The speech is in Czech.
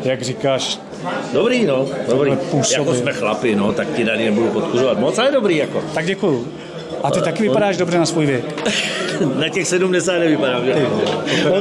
jak říkáš. Dobrý, no, dobrý. Jako jsme chlapi, no, tak ti tady nebudu podkuřovat moc, ale dobrý, jako. Tak děkuju. A ty taky vypadáš dobře na svůj věk. Na těch 70 nevypadám, že?